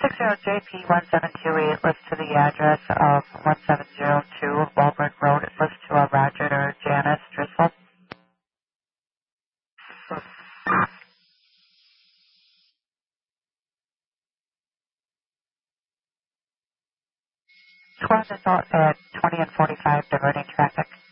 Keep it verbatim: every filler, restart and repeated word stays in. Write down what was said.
six zero J P one seven two eight lists to the address of one seven zero two Walbert Road. It lists to a Roger or Janice Driscoll. twelve adult at twenty and forty-five diverting traffic.